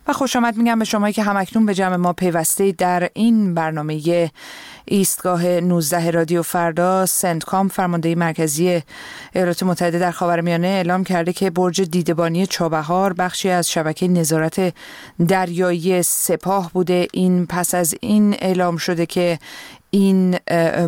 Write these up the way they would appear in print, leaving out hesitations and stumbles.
و خوش آمد میگم به شمایی که همکنون به جمع ما پیوسته در این برنامه ایستگاه 19 رادیو فردا. سنتکام فرمانده مرکزی ایالات متحده در خاورمیانه اعلام کرده که برج دیدبانی چابهار بخشی از شبکه نظارت دریایی سپاه بوده. این پس از این اعلام شده که این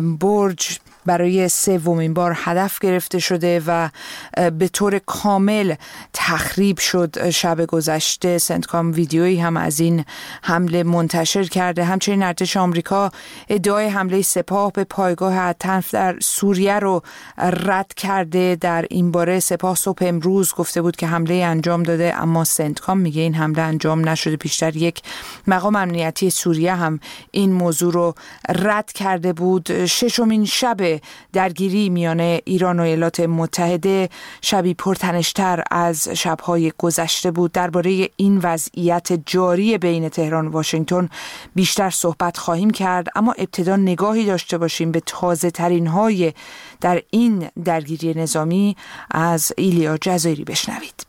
برج برای سومین بار هدف گرفته شده و به طور کامل تخریب شد شب گذشته. سنتکام ویدیویی هم از این حمله منتشر کرده. همچنین ارتش آمریکا ادعای حمله سپاه به پایگاه التنف در سوریه رو رد کرده. در این باره سپاه صبح امروز گفته بود که حمله انجام داده، اما سنتکام میگه این حمله انجام نشده. پیشتر یک مقام امنیتی سوریه هم این موضوع رو رد کرده بود. ششمین شب درگیری میان ایران و ایالات متحده، شبی پرتنش‌تر از شب‌های گذشته بود. درباره این وضعیت جاری بین تهران و واشنگتن بیشتر صحبت خواهیم کرد، اما ابتدا نگاهی داشته باشیم به تازه‌ترین‌های در این درگیری نظامی. از ایلیا جزایری بشنوید.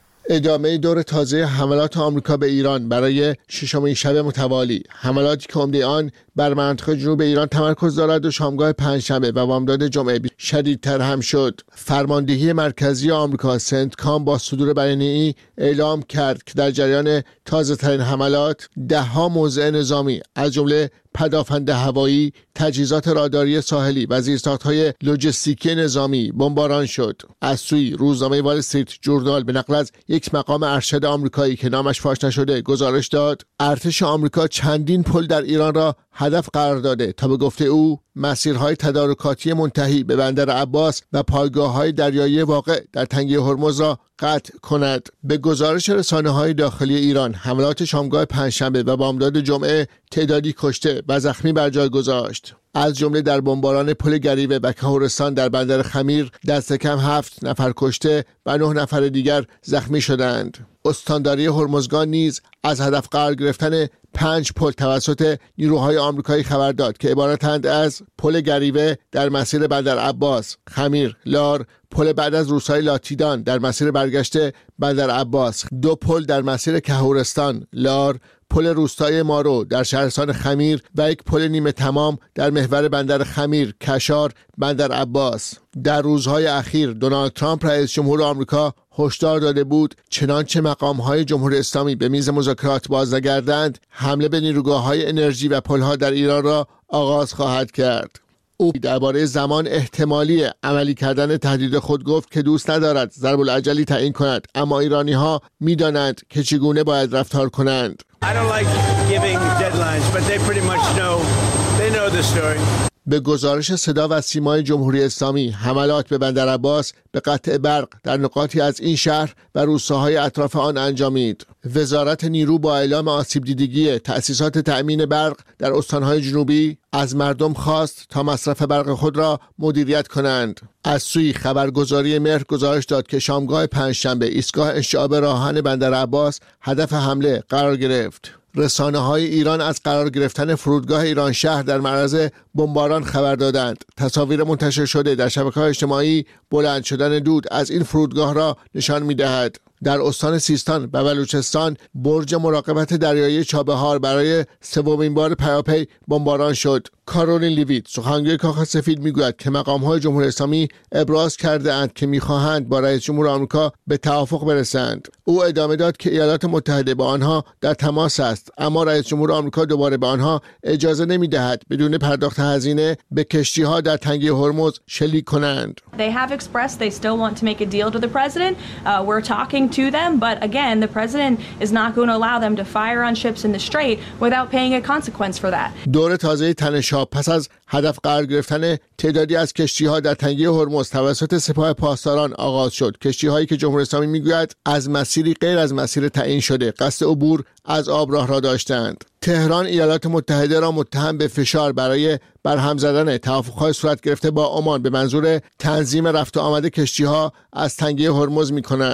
ادامه دور تازه حملات آمریکا به ایران برای ششمین شب متوالی، حملاتی که عمده آن بر منطقه جنوب ایران تمرکز دارد و شامگاه پنجشنبه و بامداد جمعه شدیدتر هم شد. فرماندهی مرکزی آمریکا سنتکام با صدور بیانیه‌ای اعلام کرد که در جریان تازه‌ترین حملات 10 موضع نظامی از جمله پدافند هوایی، تجهیزات راداری ساحلی و زیرساخت‌های لوجستیکی نظامی بمباران شد. از سوی روزنامه وال استریت جورنال به نقل از یک مقام ارشد آمریکایی که نامش فاش نشده گزارش داد ارتش آمریکا چندین پل در ایران را هدف قرار داده تا به گفته او مسیرهای تدارکاتی منتهی به بندر عباس و پایگاه‌های دریایی واقع در تنگه هرمز را قطع کند. به گزارش رسانه‌های داخلی ایران، حملات شامگاه پنجشنبه و بامداد جمعه تعدادی کشته و زخمی بر جای گذاشت. از جمله در بمباران پل گریوه و کهورستان در بندر خمیر دست کم 7 نفر کشته و 9 نفر دیگر زخمی شدند. استانداری هرمزگان نیز از هدف قرار گرفتن 5 پل توسط نیروهای آمریکایی خبر داد که عبارتند از پل گریوه در مسیر بندر عباس، خمیر، لار، پل بعد از روسای لاتیدان در مسیر برگشت بندر عباس، 2 پل در مسیر کهورستان، لار، پل روستای مارو در شهرستان خمیر و یک پل نیمه تمام در محور بندر خمیر، کشار، بندر عباس. در روزهای اخیر دونالد ترامپ رئیس جمهور آمریکا هشدار داده بود چنانچه مقام‌های جمهوری اسلامی به میز مذاکرات باز نگردند، حمله به نیروگاه‌های انرژی و پل‌ها در ایران را آغاز خواهد کرد. او درباره زمان احتمالی عملی کردن تهدید خود گفت که دوست ندارد ضرب العجلی تعیین کند، اما ایرانی‌ها می‌دانند که چگونه باید رفتار کنند. به گزارش صدا و سیمای جمهوری اسلامی، حملات به بندر عباس به قطع برق در نقاطی از این شهر و روستاهای اطراف آن انجامید. وزارت نیرو با اعلام آسیب دیدگی تأسیسات تأمین برق در استانهای جنوبی از مردم خواست تا مصرف برق خود را مدیریت کنند. از سوی خبرگزاری مهر گزارش داد که شامگاه پنجشنبه ایستگاه انشعاب راهن بندر عباس هدف حمله قرار گرفت. رسانه‌های ایران از قرار گرفتن فرودگاه ایران شهر در معرض بمباران خبر دادند. تصاویر منتشر شده در شبکه‌های اجتماعی بلند شدن دود از این فرودگاه را نشان می‌دهد. در استان سیستان و بلوچستان برج مراقبت دریایی چابهار برای سومین بار پیاپی بمباران شد. کارولین لیویت سخنگوی کاخ سفید میگوید که مقام‌های جمهوری اسلامی ابراز کرده اند که می‌خواهند با رئیس جمهور آمریکا به توافق برسند. او ادامه داد که ایالات متحده با آنها در تماس است، اما رئیس جمهور آمریکا دوباره به آنها اجازه نمی‌دهد بدون پرداخت هزینه به کشتی‌ها در تنگه هرمز شلیک کنند. They have expressed they still want to make a deal to the president. We're talking to them, but again, the president is not going to allow them to fire on ships in the strait without paying a consequence for that. دور تازه تنش‌ها پس از هدف قرار گرفتن تعدادی از کشتی‌ها در تنگه هرمز توسط سپاه پاسداران آغاز شد. کشتی‌هایی که جمهوری اسلامی میگوید از مسیری غیر از مسیر تعیین شده قصد عبور از آبراه را داشتند. تهران ایالات متحده را متهم به فشار برای برهم زدن توافق‌های صورت گرفته با عمان به منظور تنظیم رفت و آمد کشتی‌ها از تنگه هرمز می‌کند.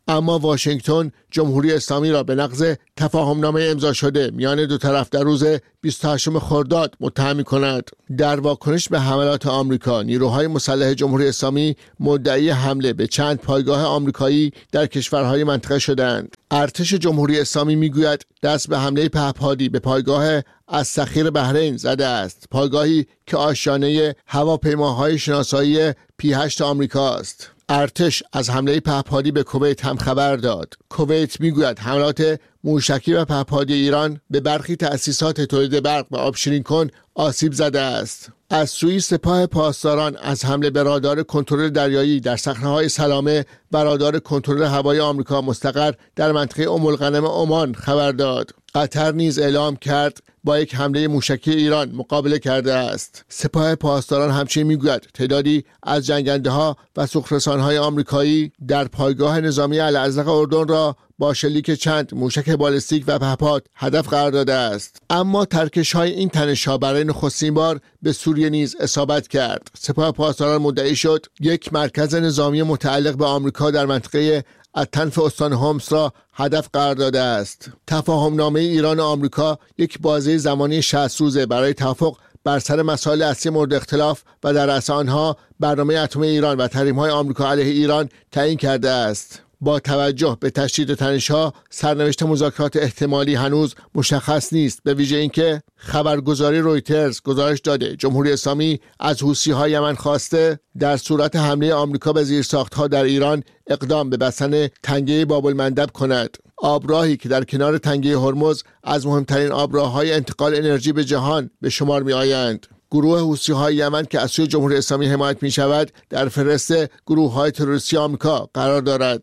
اما واشنگتن جمهوری اسلامی را به نقض تفاهمنامه امضا شده میان دو طرف در روز 28 خرداد متهم می‌کند. در واکنش به حملات آمریکا، نیروهای مسلح جمهوری اسلامی مدعی حمله به چند پایگاه آمریکایی در کشورهای منطقه شدند. ارتش جمهوری اسلامی میگوید دست به حمله پهپادی به پایگاه السخیر بحرین زده است، پایگاهی که آشیانه هواپیماهای شناسایی P-8 آمریکاست. ارتش از حمله پهپادی به کویت هم خبر داد. کویت میگوید حملات موشکی و پهپادی ایران به برخی تأسیسات تولید برق و آبشیرین کن آسیب زده است. از سوی سپاه پاسداران از حمله به رادار کنترل دریایی در صخره‌های سلامه و رادار کنترل هوایی آمریکا مستقر در منطقه الغنم عمان خبر داد. قطر نیز اعلام کرد با یک حمله موشکی ایران مقابله کرده است. سپاه پاسداران همچنین میگوید تعدادی از جنگنده‌ها و سوخت‌رسان‌های آمریکایی در پایگاه نظامی الازرق اردن را با شلیک چند موشک بالستیک و پهپاد هدف قرار داده است. اما ترکش‌های این تنش‌ها برای نخستین بار به سوریه نیز اصابت کرد. سپاه پاسداران مدعی شد یک مرکز نظامی متعلق به آمریکا در منطقه التنف استان هومس را هدف قرار داده است. تفاهمنامه ایران و آمریکا یک بازه زمانی 60 روزه برای توافق بر سر مسائل اصلی مورد اختلاف و در رأس آنها برنامه اتمی ایران و تحریم‌های آمریکا علیه ایران تعیین کرده است. با توجه به تشدید تنش‌ها، سرنوشت مذاکرات احتمالی هنوز مشخص نیست، به ویژه اینکه خبرگزاری رویترز گزارش داده جمهوری اسلامی از حوثی‌های یمن خواسته در صورت حمله آمریکا به زیرساخت‌ها در ایران اقدام به بستن تنگه باب‌المندب کند. آبراهی که در کنار تنگه هرمز از مهمترین آبراه‌های انتقال انرژی به جهان به شمار می‌آیند. گروه حوثی‌های یمن که از سوی جمهوری اسلامی حمایت می‌شود در فهرست گروه‌های تروریستی آمریکا قرار دارد.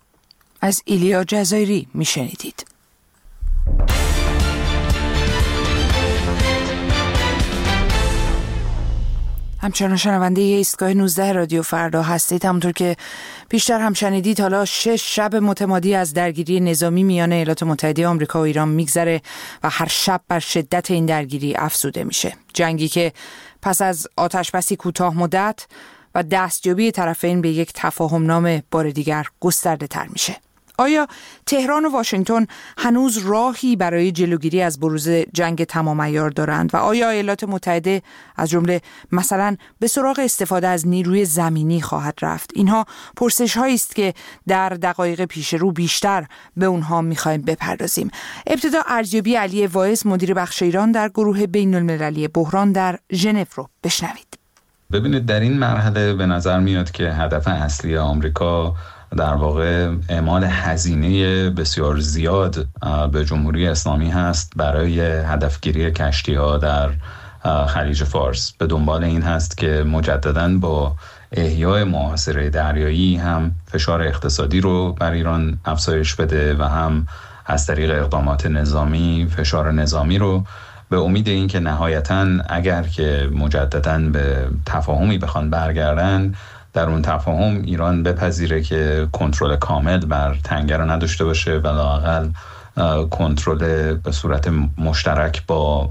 از ایلیا جزایری میشنیدید. همچنان شنونده ایستگاه 19 رادیو فردا هستید. همونطور که بیشتر هم شنیدید، حالا 6 شب متمادی از درگیری نظامی میان ایالات متحده آمریکا و ایران میگذره و هر شب بر شدت این درگیری افزوده میشه. جنگی که پس از آتشبسی کوتاه مدت و دستیابی طرفین به یک تفاهمنامه بار دیگر گسترده تر میشه. آیا تهران و واشنگتن هنوز راهی برای جلوگیری از بروز جنگ تمام عیار دارند و آیا ایالات متحده از جمله مثلا به سراغ استفاده از نیروی زمینی خواهد رفت؟ اینها پرسش‌هایی است که در دقایق پیش رو بیشتر به اونها می‌خوایم بپردازیم. ابتدا ارزیابی علی واعظ، مدیر بخش ایران در گروه بین‌المللی بحران در ژنو رو بشنوید. ببینید، در این مرحله به نظر میاد که هدف اصلی آمریکا در واقع اعمال هزینه بسیار زیاد به جمهوری اسلامی هست برای هدفگیری کشتی‌ها در خلیج فارس. به دنبال این هست که مجدداً با احیای محاصره دریایی هم فشار اقتصادی رو بر ایران افزایش بده و هم از طریق اقدامات نظامی فشار نظامی رو، به امید این که نهایتاً اگر که مجدداً به تفاهمی بخوان برگردن، در اون تفاهم ایران بپذیره که کنترل کامل بر تنگه را نداشته باشه و لااقل کنترل به صورت مشترک با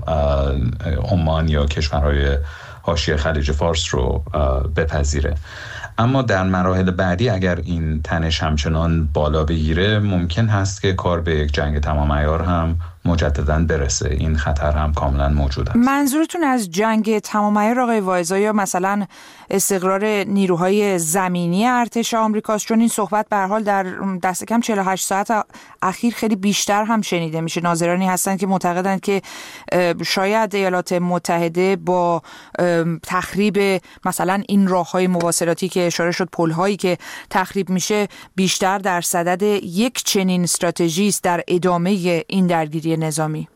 عمان یا کشورهای حاشیه خلیج فارس رو بپذیره. اما در مراحل بعدی اگر این تنش همچنان بالا بگیره، ممکن هست که کار به یک جنگ تمام عیار هم مجدداً برسه. این خطر هم کاملا موجود است. منظورتون از جنگ تمام عیار آقای واعظ یا مثلا استقرار نیروهای زمینی ارتش آمریکاست؟ چون این صحبت به هر حال در دست کم 48 ساعت اخیر خیلی بیشتر هم شنیده میشه. ناظرانی هستن که معتقدند که شاید ایالات متحده با تخریب مثلا این راههای مواصلاتی که اشاره شد، پل‌هایی که تخریب میشه، بیشتر در صدد یک چنین استراتژی است در ادامه این درگیری نظامی.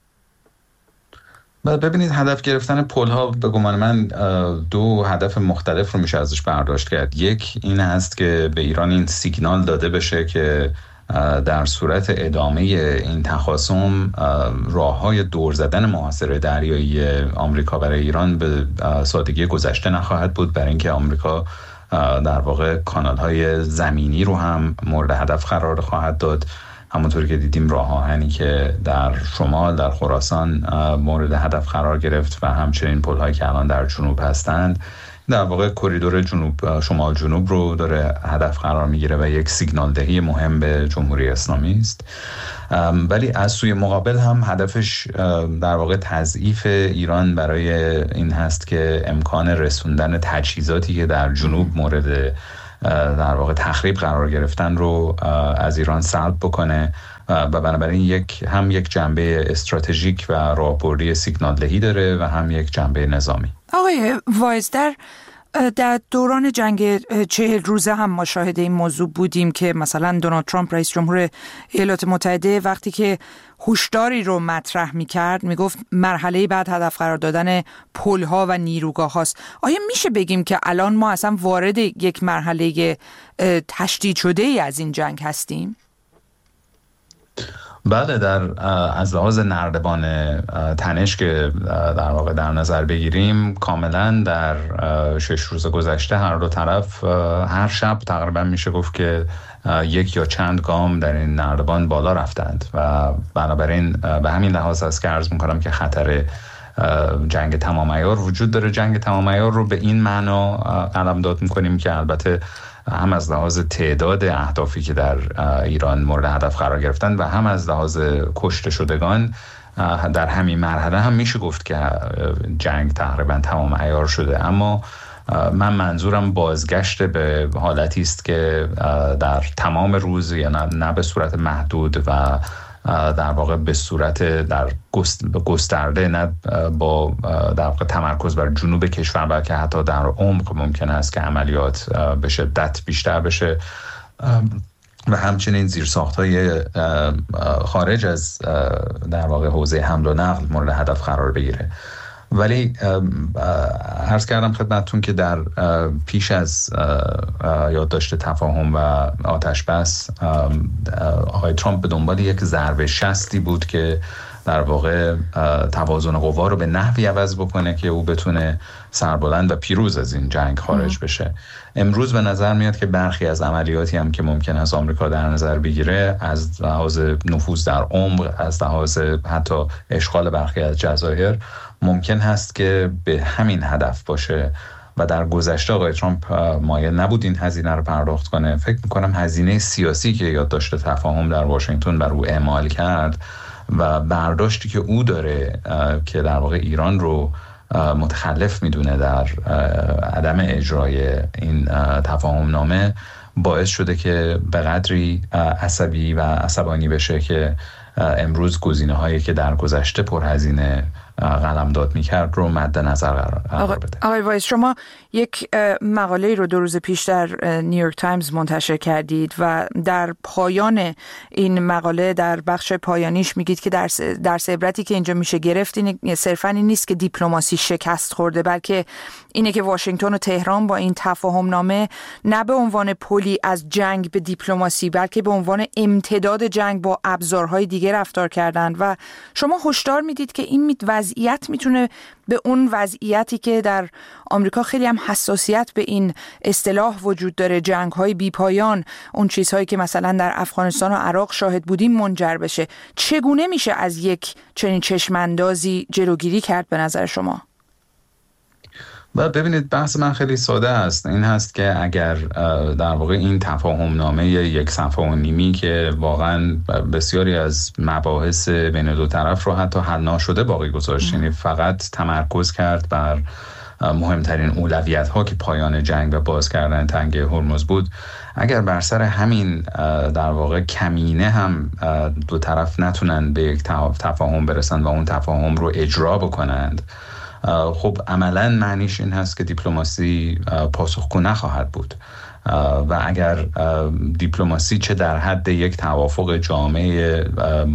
ببینید، هدف گرفتن پل‌ها به گمان من دو هدف مختلف رو میشه ازش برداشت کرد. یک این هست که به ایران این سیگنال داده بشه که در صورت ادامه این تخاصم راه‌های دور زدن محاصره دریایی آمریکا برای ایران به سادگی گذشته نخواهد بود، برای اینکه آمریکا در واقع کانال‌های زمینی رو هم مورد هدف قرار خواهد داد. همونطوری که دیدیم راه آهنی که در شمال در خراسان مورد هدف قرار گرفت و همچنین پل‌هایی که الان در جنوب هستند، در واقع کریدور جنوب شمال جنوب رو داره هدف قرار میگیره و یک سیگنال دهی مهم به جمهوری اسلامی است. ولی از سوی مقابل هم هدفش در واقع تضعیف ایران برای این هست که امکان رسوندن تجهیزاتی که در جنوب مورد در واقع تخریب قرار گرفتن رو از ایران سلب بکنه و بنابراین یک جنبه استراتژیک و راهبردی سیگنال دهی داره و هم یک جنبه نظامی. آقای وایز، در دوران جنگ 40 روزه هم ما شاهد این موضوع بودیم که مثلا دونالد ترامپ رئیس جمهور ایالات متحده وقتی که هشداری رو مطرح می‌کرد میگفت مرحله بعد هدف قرار دادن پل‌ها و نیروگاه هاست. آیا میشه بگیم که الان ما اصلا وارد یک مرحله تشدید شده ای از این جنگ هستیم؟ بله، از لحاظ نردبان تنش که در واقع در نظر بگیریم، کاملا در 6 روز گذشته هر دو طرف هر شب تقریبا میشه گفت که یک یا چند گام در این نردبان بالا رفتند و بنابراین به همین لحاظ است که عرض میکنم که خطر جنگ تمام عیار وجود داره. جنگ تمام عیار رو به این معنا قلمداد میکنیم که البته هم از لحاظ تعداد اهدافی که در ایران مورد هدف قرار گرفتن و هم از لحاظ کشته شدگان در همین مرحله هم میشه گفت که جنگ تقریبا تمام عیار شده. اما من منظورم بازگشت به حالتی است که در تمام روز، یا نه به صورت محدود و در واقع به صورت در گسترده، نه با در واقع تمرکز بر جنوب کشور، بلکه حتی در عمق ممکن است که عملیات به شدت بیشتر بشه و همچنین زیرساخت‌های خارج از در واقع حوزه حمل و نقل مورد هدف قرار بگیره. ولی عرض کردم خدمتتون که در پیش از یادداشت تفاهم و آتش بس، آقای ترامپ به دنبال یک ضربه شستی بود که در واقع توازن قوا رو به نحوی عوض بکنه که او بتونه سربلند و پیروز از این جنگ خارج بشه. امروز به نظر میاد که برخی از عملیاتی هم که ممکن است آمریکا در نظر بگیره، از لحاظ نفوذ در عمق، از لحاظ حتی اشغال برخی از جزایر، ممکن هست که به همین هدف باشه و در گذشته آقای ترامپ مایل نبود این هزینه رو پرداخت کنه. فکر میکنم هزینه سیاسی که یادداشت تفاهم در واشنگتن بر او اعمال کرد و برداشتی که او داره که در واقع ایران رو متخلف میدونه در عدم اجرای این تفاهم نامه، باعث شده که به قدری عصبی و عصبانی بشه که امروز گزینه‌هایی که در گذشته پرهزینه قلمداد می‌کرد رو مد نظر قرار بده. آقای وایس، شما یک مقاله رو 2 روز پیش در نیویورک تایمز منتشر کردید و در پایان این مقاله، در بخش پایانیش میگید که درس عبرتی که اینجا میشه گرفت صرفاً این نیست که دیپلماسی شکست خورده، بلکه اینه که واشنگتن و تهران با این تفاهم نامه نه به عنوان پلی از جنگ به دیپلماسی، بلکه به عنوان امتداد جنگ با ابزارهای دیگه رفتار کردند و شما هشدار میدید که این وضعیت میتونه به اون وضعیتی که در آمریکا خیلی هم حساسیت به این اصطلاح وجود داره، جنگ‌های بی‌پایان، اون چیزهایی که مثلا در افغانستان و عراق شاهد بودیم، منجر بشه. چگونه میشه از یک چنین چشم‌اندازی جلوگیری کرد به نظر شما؟ ببینید، بحث من خیلی ساده است. این هست که اگر در واقع این تفاهم نامه 1.5 صفحه که واقعا بسیاری از مباحث بین دو طرف رو حتی حل نشده باقی گذاشت، یعنی فقط تمرکز کرد بر مهمترین اولویت ها که پایان جنگ و باز کردن تنگه هرمز بود، اگر بر سر همین در واقع کمینه هم دو طرف نتونن به یک تفاهم برسن و اون تفاهم رو اجرا بکنند، خب عملاً معنیش این هست که دیپلماسی پاسخگو نخواهد بود و اگر دیپلماسی چه در حد یک توافق جامع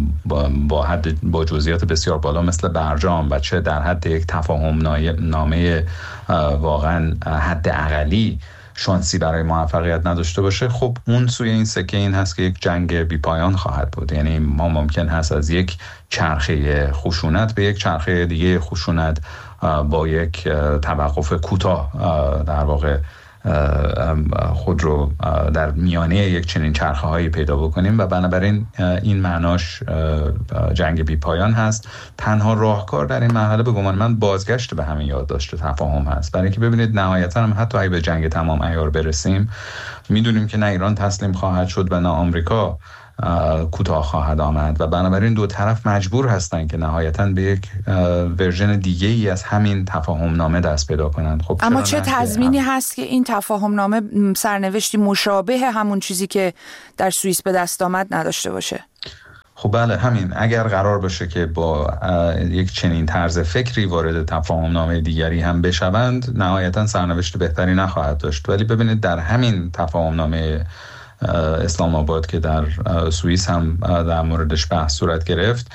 با جزئیات بسیار بالا مثل برجام و چه در حد یک تفاهم نامه واقعاً حد اقلی شانسی برای موفقیت نداشته باشه، خب اون سوی این سکه این هست که یک جنگ بی پایان خواهد بود. یعنی ما ممکن هست از یک چرخه خشونت به یک چرخه دیگه خشونت با یک توقف کوتاه در واقع خود رو در میانه یک چنین چرخه هایی پیدا بکنیم و بنابراین این معناش جنگ بی پایان هست. تنها راهکار در این مرحله به گمان من بازگشت به همین یادداشت تفاهم هست، برای اینکه ببینید نهایتا هم حتی اگه به جنگ تمام عیار برسیم میدونیم که نه ایران تسلیم خواهد شد و نه آمریکا کوتاه خواهد آمد و بنابراین دو طرف مجبور هستن که نهایتاً به یک ورژن دیگه ای از همین تفاهم نامه دست پیدا کنند. خب اما چه تضمینی هست که این تفاهم نامه سرنوشتی مشابه همون چیزی که در سوئیس به دست آمد نداشته باشه؟ خب بله، همین اگر قرار باشه که با یک چنین طرز فکری وارد تفاهم نامه دیگری هم بشوند نهایتاً سرنوشت بهتری نخواهد داشت. ولی ببینید در همین تفاهم نامه اسلام آباد که در سوئیس هم در موردش بحث صورت گرفت،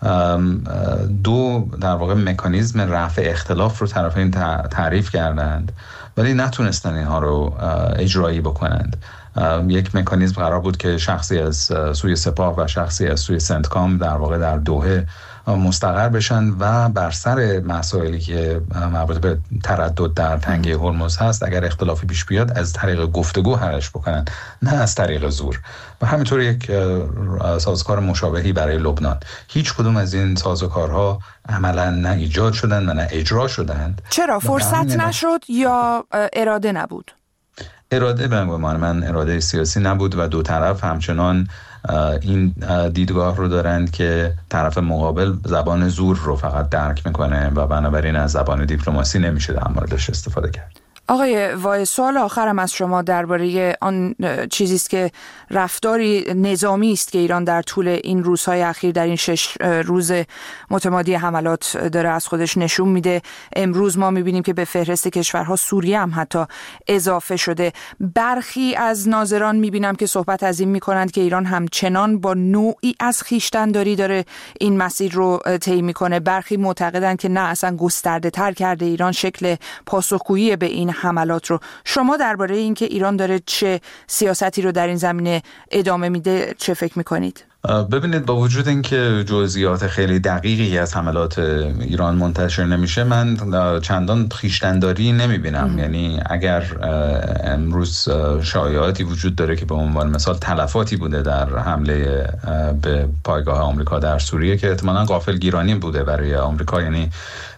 دو در واقع مکانیزم رفع اختلاف رو طرفین تعریف کردند ولی نتونستن اینها رو اجرایی بکنند. یک مکانیزم قرار بود که شخصی از سوی سپاه و شخصی از سوی سنتکام در واقع در دوحه مستقر بشن و بر سر مسائلی که مربوط به تردد در تنگه هرمز هست اگر اختلافی پیش بیاد از طریق گفتگو حلش بکنن، نه از طریق زور. و همینطور یک سازوکار مشابهی برای لبنان. هیچ کدوم از این سازوکارها عملا نه ایجاد شدن و نه اجرا شدند. چرا؟ فرصت نشد یا اراده نبود؟ اراده به من اراده سیاسی نبود و دو طرف همچنان این دیدگاه رو دارند که طرف مقابل زبان زور رو فقط درک میکنه و بنابراین از زبان دیپلماسی نمیشه در موردش استفاده کرد. آقای وایس، سوال آخرم از شما درباره آن چیزی است که رفتاری نظامی است که ایران در طول این روزهای اخیر در این 6 روز متمادی حملات داره از خودش نشون میده. امروز ما میبینیم که به فهرست کشورها سوریه هم حتی اضافه شده. برخی از ناظران میبینم که صحبت از این میکنند که ایران همچنان با نوعی از خویشتن‌داری داره این مسیر رو طی میکنه. برخی معتقدند که نه، اصلا گسترده تر کرده ایران شکل پاسخگویی به این حملات رو. شما درباره اینکه ایران داره چه سیاستی رو در این زمینه ادامه میده چه فکر میکنید؟ ببینید، با وجود اینکه جزئیات خیلی دقیقی از حملات ایران منتشر نمیشه، من چندان خویشتن‌داری نمیبینم. یعنی اگر امروز شایعاتی وجود داره که به عنوان مثال تلفاتی بوده در حمله به پایگاه آمریکا در سوریه که احتمالاً غافلگیرانی بوده برای آمریکا، یعنی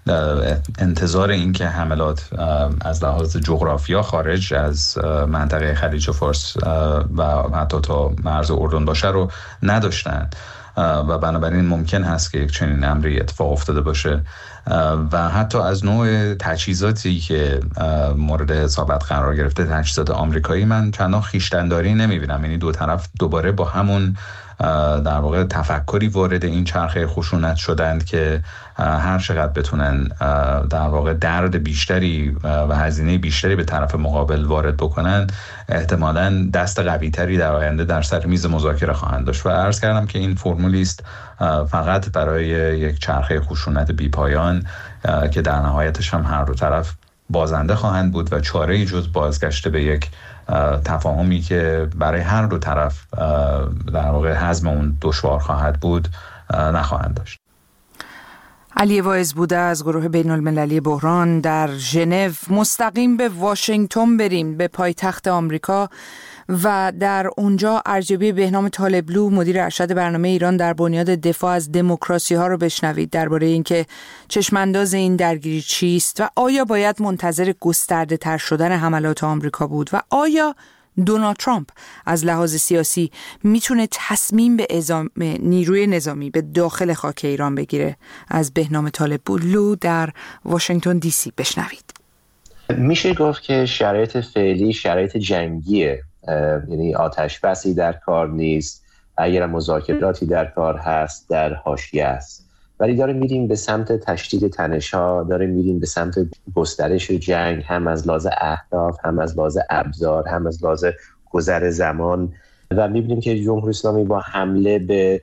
انتظار این که حملات از لحاظ جغرافیا خارج از منطقه خلیج فارس و حتی تا مرز اردن باشه رو نداشتن و بنابراین ممکن هست که یک چنین امری اتفاق افتاده باشه و حتی از نوع تجهیزاتی که مورد حسابت قرار گرفته، تجهیزات آمریکایی، من چندان خویشتن‌داری نمیبینم. یعنی دو طرف دوباره با همون در واقع تفکری وارد این چرخه خشونت شدند که هر چقدر بتونن در واقع درد بیشتری و هزینه بیشتری به طرف مقابل وارد بکنن، احتمالاً دست قوی‌تری در آینده در سر میز مذاکره خواهند داشت. و عرض کردم که این فرمولی است فقط برای یک چرخه خشونت بی پایان که در نهایتش هم هر دو طرف بازنده خواهند بود و چاره‌ای جز بازگشت به یک تفاهمی که برای هر دو طرف در واقع هضم اون دشوار خواهد بود نخواهند داشت. علی وایز بوده از گروه بین المللی بحران در ژنو. مستقیم به واشنگتن بریم، به پایتخت آمریکا، و در اونجا ارجبی بهنام طالبلو، مدیر ارشد برنامه ایران در بنیاد دفاع از دموکراسی ها رو بشنوید درباره اینکه چشمانداز این درگیری چیست و آیا باید منتظر گسترده تر شدن حملات آمریکا بود و آیا دونالد ترامپ از لحاظ سیاسی میتونه تصمیم به اعزام نیروی نظامی به داخل خاک ایران بگیره. از بهنام طالبلو در واشنگتن دی سی بشنوید. میشه گفت که شرایط فعلی شرایط جنگیه، یعنی آتش بسی در کار نیست، اگر مذاکراتی در کار هست در حاشیه است، ولی داره میریم به سمت تشدید تنش‌ها، داره میریم به سمت گسترش جنگ، هم از لحاظ اهداف، هم از لحاظ ابزار، هم از لحاظ گذر زمان. و میبینیم که جمهوری اسلامی با حمله به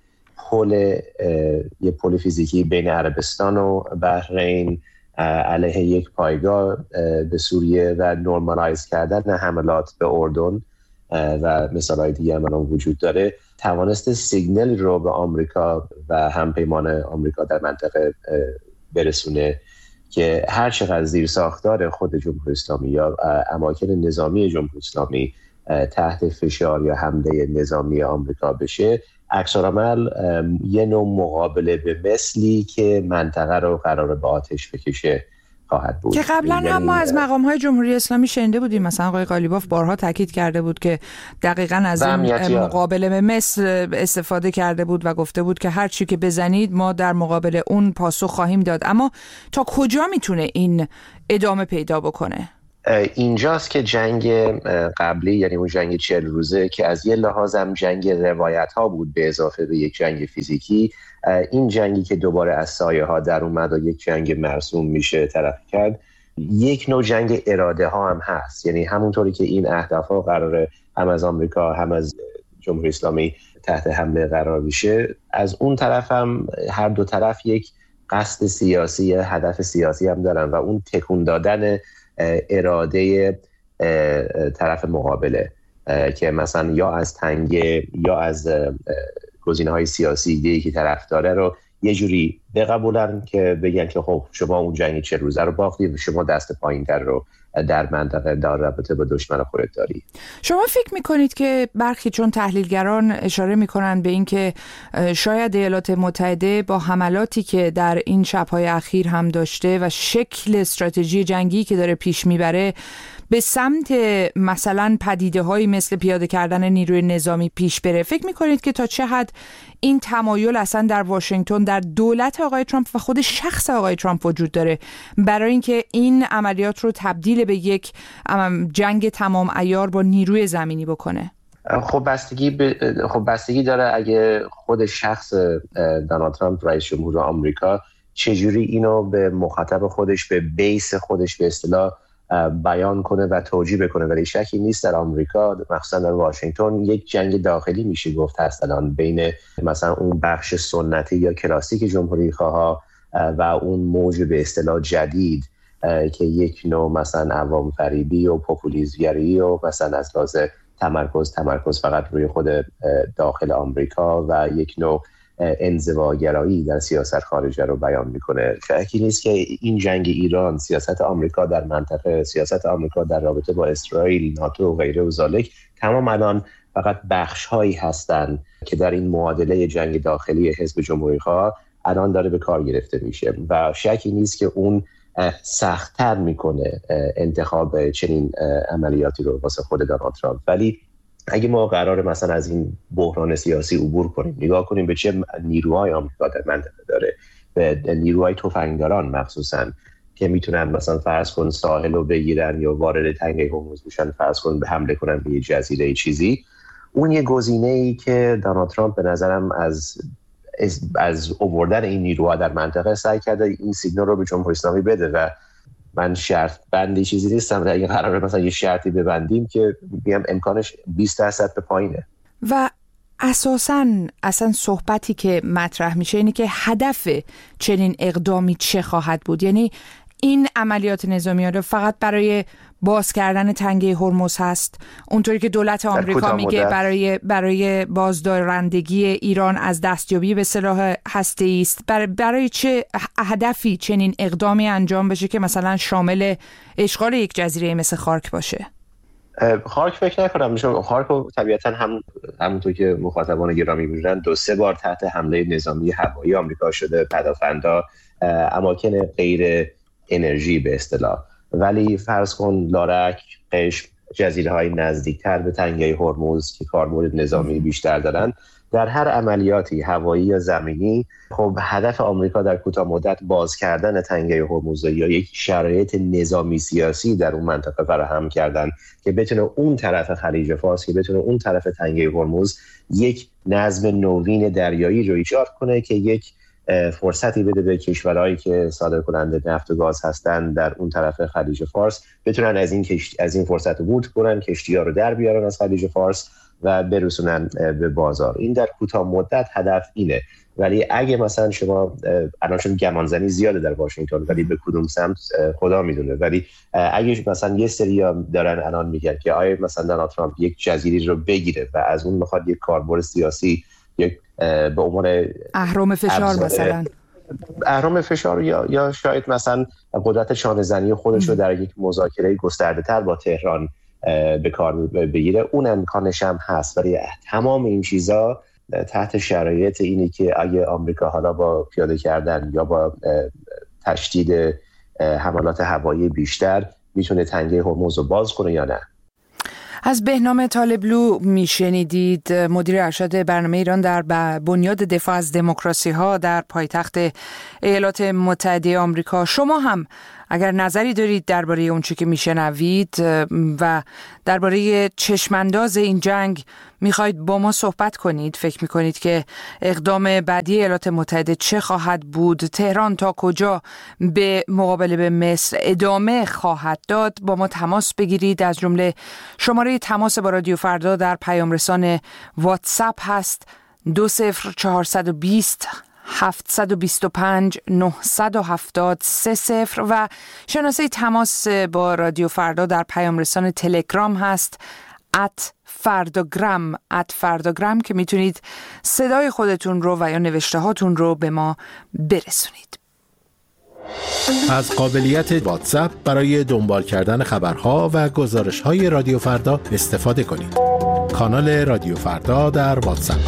یه پل فیزیکی بین عربستان و بحرین علیه یک پایگاه به سوریه و نورمالایز کردن حملات به اردن و مثالهای دیگه هم وجود داره، توانست سیگنال رو به آمریکا و همپیمان آمریکا در منطقه برسونه که هر چقدر زیر ساختار خود جمهوری اسلامی یا اماکن نظامی جمهوری اسلامی تحت فشار یا حمله نظامی آمریکا بشه، عکس‌العمل یه نوع مقابله به مثلی که منطقه رو قراره به آتش بکشه خواهد بود. که قبلا هم ما از مقام‌های جمهوری اسلامی شنیده بودیم، مثلا آقای قالیباف بارها تاکید کرده بود که دقیقاً از این مقابله به مثل استفاده کرده بود و گفته بود که هر چی که بزنید ما در مقابل اون پاسخ خواهیم داد. اما تا کجا میتونه این ادامه پیدا بکنه؟ اینجاست که جنگ قبلی، یعنی اون جنگ 40 روزه که از یه لحاظ هم جنگ روایت ها بود به اضافه به یک جنگ فیزیکی، این جنگی که دوباره از سایه ها در اومد و یک جنگ مرسوم میشه طرف کرد، یک نوع جنگ اراده ها هم هست. یعنی همونطوری که این اهداف ها قراره هم از آمریکا هم از جمهوری اسلامی تحت حمله قرار میشه، از اون طرف هم هر دو طرف یک قصد سیاسی، هدف سیاسی هم دارن و اون تکون دادن اراده طرف مقابله که مثلا یا از تنگه یا از گزینه‌های سیاسی دیگه که طرف داره رو یه جوری بقبولن که بگن که خب شما اون جنگ 40 روزه رو باختید و شما دست پایین‌تر رو در منطقه در رابطه با دشمن خودت داری. شما فکر میکنید که برخی چون تحلیلگران اشاره میکنن به این که شاید ایالات متحده با حملاتی که در این شب‌های اخیر هم داشته و شکل استراتژی جنگی که داره پیش میبره به سمت مثلا پدیده‌هایی مثل پیاده کردن نیروی نظامی پیش بره؟ فکر میکنید که تا چه حد این تمایل اصلا در واشنگتن، در دولت آقای ترامپ و خود شخص آقای ترامپ وجود داره برای اینکه این عملیات رو تبدیل به یک جنگ تمام عیار با نیروی زمینی بکنه؟ خب بستگی داره اگه خود شخص دونالد ترامپ رئیس جمهور آمریکا چجوری اینو به مخاطب خودش، به بیس خودش به اصطلاح بیان کنه و توجیه بکنه. ولی شکی نیست در آمریکا، مخصوصا در واشنگتن، یک جنگ داخلی میشه گفت هست الان بین مثلا اون بخش سنتی یا کلاسیک جمهوری خواه و اون موج به اصطلاح جدید که یک نوع مثلا عوام فریبی و پوپولیسمگری و مثلا از لحاظ تمرکز فقط روی خود داخل آمریکا و یک نوع انزواگرایی در سیاست خارجه رو بیان میکنه. شکی نیست که این جنگ ایران، سیاست آمریکا در منطقه، سیاست آمریکا در رابطه با اسرائیل، ناتو و غیره و ذالک، تمام الان فقط بخش هایی هستن که در این معادله جنگ داخلی حزب جمهوری خواه الان داره به کار گرفته میشه و شکی نیست که اون سخت‌تر میکنه انتخاب چنین عملیاتی رو واسه خود دونالد ترامپ. ولی اگه ما قراره مثلا از این بحران سیاسی عبور کنیم، نگاه کنیم به چه نیروهای آمریکا در منطقه داره، به نیروهای تفنگداران مخصوصاً که میتونن مثلا فرض کن ساحل رو بگیرن یا وارد تنگه هرمز بشن، فرض کن به حمله کنن به یه جزیره چیزی، اون یه گزینه‌ای که دونالد ترامپ به نظرم از آوردن این نیروها در منطقه سعی کرده این سیگنال رو به جمهوری اسلامی بده و من شرط بندی چیزی نیستم، ولی اگه قراره مثلا یه شرطی ببندیم که میگم امکانش 20% به پایینه. و اصلا صحبتی که مطرح میشه اینه که هدف چنین اقدامی چه خواهد بود؟ یعنی این عملیات نظامی ها فقط برای باز کردن تنگه هرمز هست، اونطوری که دولت آمریکا میگه برای بازدارندگی ایران از دستیابی به سلاح هسته‌ای است؟ برای چه هدفی چنین اقدامی انجام بشه که مثلا شامل اشغال یک جزیره مثل خارک باشه؟ خارک فکر نکنم. خارک طبیعتا همونطور که مخاطبان گرامی می‌دونن 2-3 بار تحت حمله نظامی هوایی آمریکا شده، پدافندا، اماکن غیر انرژی به اصطلاح. ولی فرض کن لارک، قشم، جزیره‌های نزدیکتر به تنگه هرمز که کاربرد نظامی بیشتر دارن، در هر عملیاتی هوایی یا زمینی خب هدف آمریکا در کوتاه مدت باز کردن تنگه هرمز یا یک شرایط نظامی سیاسی در اون منطقه فراهم کردن که بتونه اون طرف خلیج فارس، که بتونه اون طرف تنگه هرمز یک نظم نوین دریایی رو ایجاد کنه که یک فرصتی بده به کشورهایی که صادر کننده نفت و گاز هستن در اون طرف خلیج فارس بتونن از این فرصت عبور کنن، کشتی‌ها رو در بیارن از خلیج فارس و برسونن به بازار. این در کوتاه مدت هدف اینه. ولی اگه مثلا شما الان چون گمانزنی زیاده در واشنگتن ولی به کدوم سمت خدا میدونه، ولی اگه مثلا یه سری دارن الان میگن که آیا مثلا دونالد ترامپ یک جزیره رو بگیره و از اون میخواد یک کاربرد سیاسی یک به عنوان اهرم فشار مثلا اهرام فشار یا شاید مثلا قدرت شانه‌زنی خودش رو در یک مذاکره گسترده‌تر با تهران به کار بگیره، اون امکانش هم هست. ولی تمام این چیزا تحت شرایط اینی که اگه آمریکا حالا با پیاده کردن یا با تشدید حملات هوایی بیشتر میتونه تنگه هرمز رو باز کنه یا نه. از بهنام طالبلو میشنیدید، مدیر ارشد برنامه ایران در بنیاد دفاع از دموکراسی ها در پایتخت ایالات متحده آمریکا. شما هم اگر نظری دارید درباره اون چی که میشنوید و درباره چشمانداز این جنگ میخواید با ما صحبت کنید، فکر میکنید که اقدام بعدی ایالات متحده چه خواهد بود، تهران تا کجا به مقابله به مصر ادامه خواهد داد، با ما تماس بگیرید. از جمله شماره تماس با رادیو فردا در پیام رسان واتساپ هست 20420 725 970 30 و شناسه تماس با رادیو فردا در پیام رسان تلگرام هست @فرداگرام که میتونید صدای خودتون رو و یا نوشته هاتون رو به ما برسونید. از قابلیت واتساپ برای دنبال کردن خبرها و گزارش‌های رادیو فردا استفاده کنید. کانال رادیو فردا در واتساپ.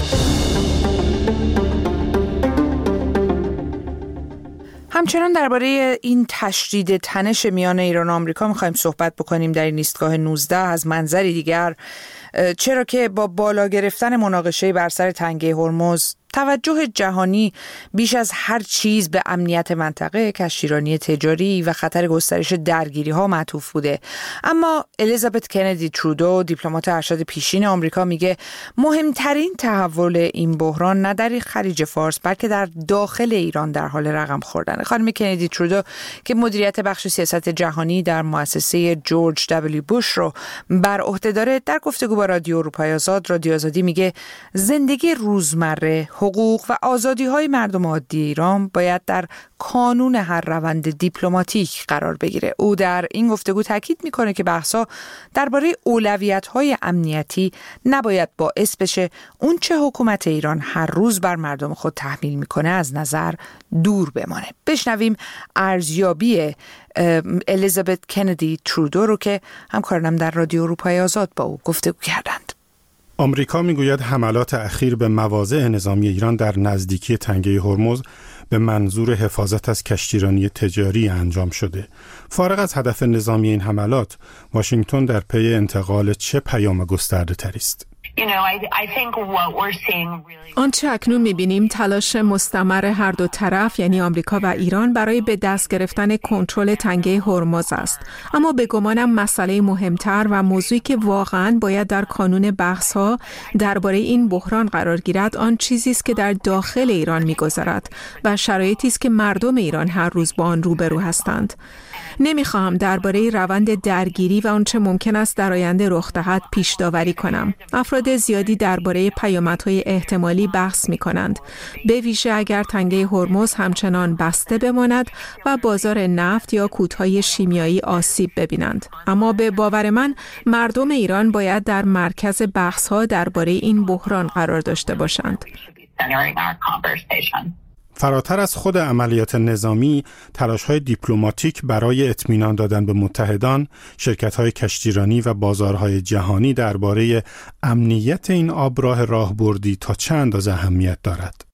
همچنان درباره این تشدید تنش میان ایران و آمریکا می‌خوایم صحبت بکنیم در این ایستگاه 19. از منظری دیگر، چرا که با بالا گرفتن مناقشه بر سر تنگه هرمز توجه جهانی بیش از هر چیز به امنیت منطقه، کشتیرانی تجاری و خطر گسترش درگیری‌ها معطوف بوده. اما الیزابت کندی ترودو، دیپلمات ارشد پیشین آمریکا، میگه مهمترین تحول این بحران نه در خلیج فارس بلکه در داخل ایران در حال رقم خوردن. خانم کندی ترودو که مدیریت بخش سیاست جهانی در مؤسسه جورج دبلیو بوش رو بر عهده داره، در گفتگو با رادیو اروپای آزاد، رادیو آزادی، میگه زندگی روزمره، حقوق و آزادی‌های مردم عادی ایران باید در کانون هر روند دیپلماتیک قرار بگیره. او در این گفتگو تاکید میکنه که بحث‌ها درباره اولویت‌های امنیتی نباید باعث بشه اون چه حکومت ایران هر روز بر مردم خود تحمیل میکنه از نظر دور بمانه. بشنویم ارزیابی الیزابت کندی ترودو رو که همکارانم در رادیو اروپای آزاد با او گفتگو کردند. آمریکا میگوید حملات اخیر به مواضع نظامی ایران در نزدیکی تنگه هرمز به منظور حفاظت از کشتیرانی تجاری انجام شده. فارغ از هدف نظامی این حملات، واشنگتن در پی انتقال چه پیام گسترده تری است؟ آنچه اکنون می‌بینیم تلاش مستمر هر دو طرف، یعنی آمریکا و ایران، برای به دست گرفتن کنترل تنگه هرمز است. اما به گمانم مسئله مهمتر و موضوعی که واقعاً باید در کانون بحث‌ها درباره این بحران قرار گیرد، آن چیزی است که در داخل ایران می‌گذرد و شرایطی است که مردم ایران هر روز با آن روبرو هستند. نمیخواهم درباره روند درگیری و آنچه ممکن است در آینده رخ دهد پیش داوری کنم. افراد زیادی درباره پیامدهای احتمالی بحث می‌کنند، به ویژه اگر تنگه هرمز همچنان بسته بماند و بازار نفت یا کودهای شیمیایی آسیب ببینند. اما به باور من مردم ایران باید در مرکز بحث‌ها درباره این بحران قرار داشته باشند. فراتر از خود عملیات نظامی، تلاش‌های دیپلماتیک برای اطمینان دادن به متحدان، شرکت‌های کشتیرانی و بازارهای جهانی درباره امنیت این آبراه راهبردی تا چه اندازه اهمیت دارد؟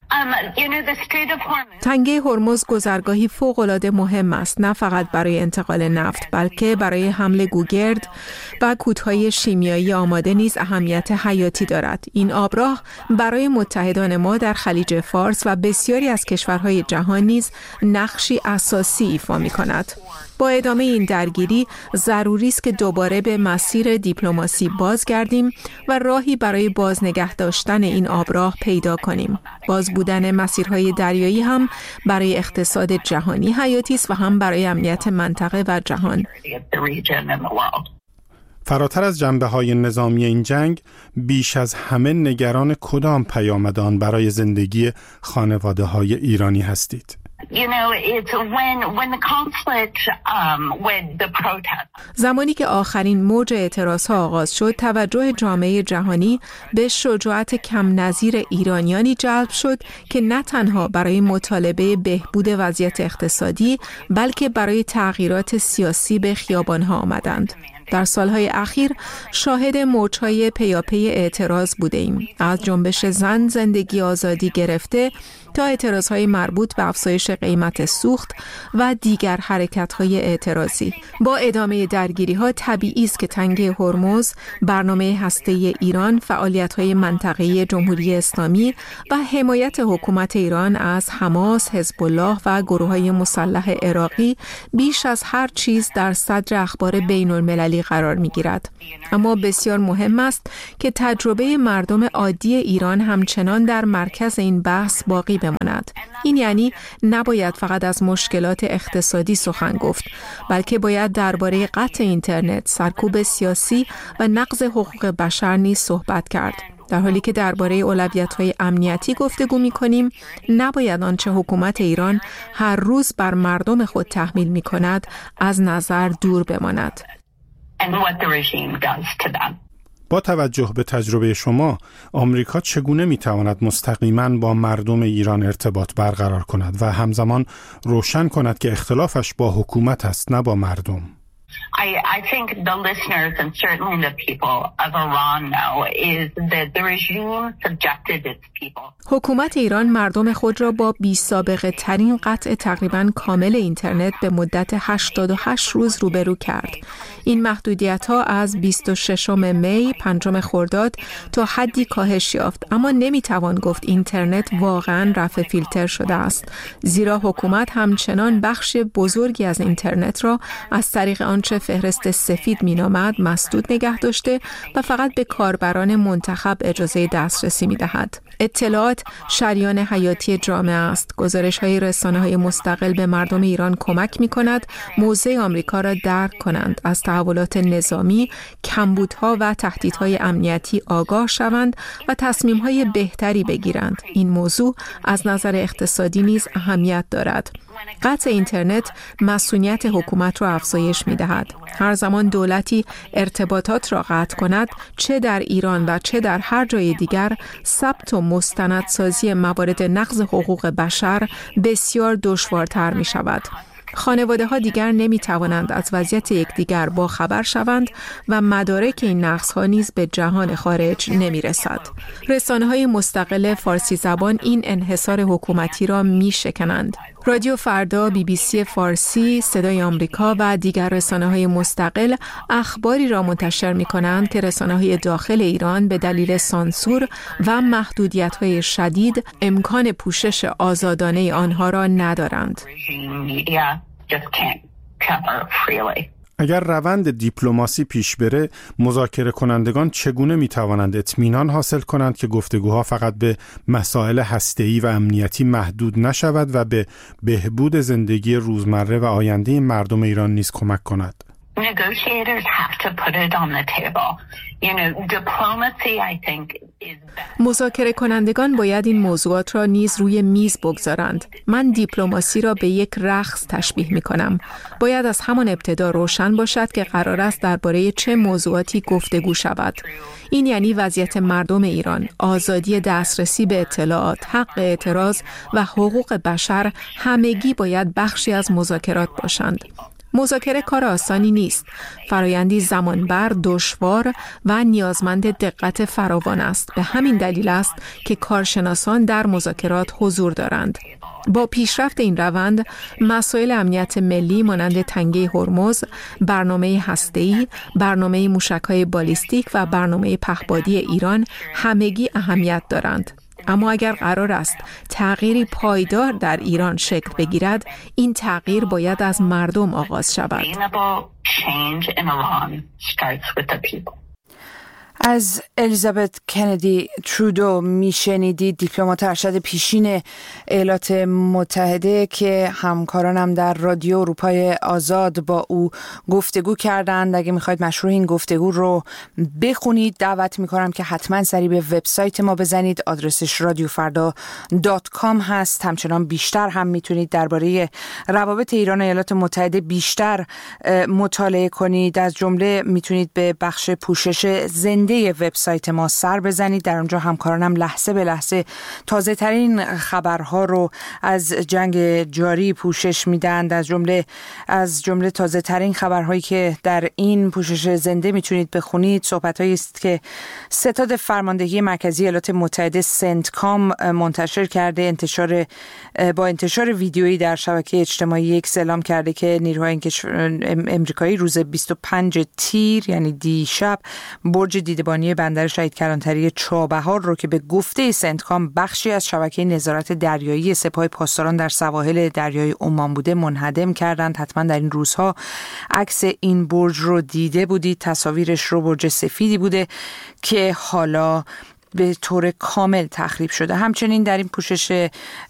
تنگه هرمز گذرگاهی فوق‌العاده مهم است، نه فقط برای انتقال نفت بلکه برای حمل گوگرد و کودهای شیمیایی آماده نیز اهمیت حیاتی دارد. این آبراه برای متحدان ما در خلیج فارس و بسیاری از کشورهای جهان نیز نقشی اساسی ایفا می‌کند. با ادامه این درگیری ضروری است که دوباره به مسیر دیپلماسی بازگردیم و راهی برای بازنگه داشتن این آبراه پیدا کنیم. باز بودن مسیرهای دریایی هم برای اقتصاد جهانی حیاتی است و هم برای امنیت منطقه و جهان. فراتر از جنبه‌های نظامی این جنگ، بیش از همه نگران کدام پیامد آن برای زندگی خانواده‌های ایرانی هستید؟ زمانی که آخرین موج اعتراضها آغاز شد، توجه جامعه جهانی به شجاعت کم نظیر ایرانیانی جلب شد که نه تنها برای مطالبه بهبود وضعیت اقتصادی بلکه برای تغییرات سیاسی به خیابانها آمدند. در سالهای اخیر شاهد موج‌های پیاپی اعتراض بودیم، از جنبش زن زندگی آزادی گرفته تا اعتراضهای مربوط به افزایش قیمت سوخت و دیگر حرکت‌های اعتراضی. با ادامه درگیری‌ها طبیعی است که تنگه هرمز، برنامه هسته‌ای ایران، فعالیت‌های منطقه‌ای جمهوری اسلامی و حمایت حکومت ایران از حماس، حزب الله و گروه‌های مسلح عراقی بیش از هر چیز در صدر اخبار بین‌المللی قرار می‌گیرد. اما بسیار مهم است که تجربه مردم عادی ایران همچنان در مرکز این بحث باقی بماند. این یعنی نباید فقط از مشکلات اقتصادی سخن گفت، بلکه باید درباره قطع اینترنت، سرکوب سیاسی و نقض حقوق بشر نیز صحبت کرد. در حالی که درباره اولویت‌های امنیتی گفتگو می‌کنیم، نباید آنچه حکومت ایران هر روز بر مردم خود تحمیل می‌کند از نظر دور بماند. با توجه به تجربه شما، آمریکا چگونه میتواند مستقیما با مردم ایران ارتباط برقرار کند و همزمان روشن کند که اختلافش با حکومت است نه با مردم؟ I think the listeners and certainly the people of Iran know is that the regime subjected its people. حکومت ایران مردم خود را با بی‌سابقه ترین قطع تقریباً کامل اینترنت به مدت 88 روز روبرو کرد. این محدودیت‌ها از 26 می 5 خرداد تا حدی کاهش یافت، اما نمی‌توان گفت اینترنت واقعاً رفع فیلتر شده است، زیرا حکومت همچنان بخش بزرگی از اینترنت را از طریق آنچه فهرست سفید مینامد مسدود نگه داشته و فقط به کاربران منتخب اجازه دسترسی می‌دهد. اطلاعات شریان حیاتی جامعه است. گزارش‌های رسانه‌های مستقل به مردم ایران کمک می‌کند موضع آمریکا را درک کنند، از تحولات نظامی، کمبودها و تهدیدهای امنیتی آگاه شوند و تصمیم‌های بهتری بگیرند. این موضوع از نظر اقتصادی نیز اهمیت دارد. قطع اینترنت مسئولیت حکومت را افزایش می‌دهد. هر زمان دولتی ارتباطات را قطع کند، چه در ایران و چه در هر جای دیگر، ثبت و مستندسازی موارد نقض حقوق بشر بسیار دشوارتر می‌شود. خانواده‌ها دیگر نمی‌توانند از وضعیت یکدیگر با خبر شوند و مدارک این نقض‌ها نیز به جهان خارج نمی‌رسد. رسانه‌های مستقل فارسی زبان این انحصار حکومتی را می‌شکنند. رادیو فردا، BBC فارسی، صدای آمریکا و دیگر رسانه‌های مستقل اخباری را منتشر می‌کنند که رسانه‌های داخل ایران به دلیل سانسور و محدودیت‌های شدید امکان پوشش آزادانه آنها را ندارند. اگر روند دیپلماسی پیش بره، مذاکره کنندگان چگونه می توانند اطمینان حاصل کنند که گفتگوها فقط به مسائل هسته‌ای و امنیتی محدود نشود و به بهبود زندگی روزمره و آینده مردم ایران نیز کمک کند؟ مذاکره کنندگان باید این موضوعات را نیز روی میز بگذارند. من دیپلماسی را به یک رقص تشبیه می کنم. باید از همان ابتدا روشن باشد که قرار است درباره چه موضوعاتی گفتگو شود. این یعنی وضعیت مردم ایران، آزادی دسترسی به اطلاعات، حق اعتراض و حقوق بشر همگی باید بخشی از مذاکرات باشند. مذاکره کار آسانی نیست. فرایندی زمانبر، دشوار و نیازمند دقت فراوان است. به همین دلیل است که کارشناسان در مذاکرات حضور دارند. با پیشرفت این روند، مسائل امنیت ملی مانند تنگه هرمز، برنامه هسته‌ای، برنامه موشک‌های بالیستیک و برنامه پهپادی ایران همگی اهمیت دارند. اما اگر قرار است تغییری پایدار در ایران شکل بگیرد، این تغییر باید از مردم آغاز شود. از الیزابت کندی ترودو میشنیدید، دیپلمات ارشد پیشین ایالات متحده که همکارانم در رادیو اروپای آزاد با او گفتگو کردند. اگه میخواید مشروع این گفتگو رو بخونید دعوت میکنم که حتما سری به وبسایت ما بزنید. آدرسش radiofarda.com هست. همچنان بیشتر هم میتونید درباره روابط ایران و ایالات متحده بیشتر مطالعه کنید. از جمله میتونید به بخش پوشش زنده وبسایت ما سر بزنید. در اونجا همکارانم لحظه به لحظه تازه ترین خبرها رو از جنگ جاری پوشش میدن. از جمله تازه ترین خبرهایی که در این پوشش زنده میتونید بخونید صحبتایی است که ستاد فرماندهی مرکزی ایالات متحده سنتکام منتشر کرده. با انتشار ویدیویی در شبکه اجتماعی X اعلام کرده که نیروهای امریکایی روز 25 تیر یعنی دیشب برج دیدبانی بندر شهید کلانتری چابهار رو که به گفته سنتکام بخشی از شبکه نظارت دریایی سپاه پاسداران در سواحل دریای عمان بوده منهدم کردند. حتما در این روزها عکس این برج رو دیده بودید. تصاویرش رو برج سفیدی بوده که حالا به طور کامل تخریب شده. همچنین در این پوشش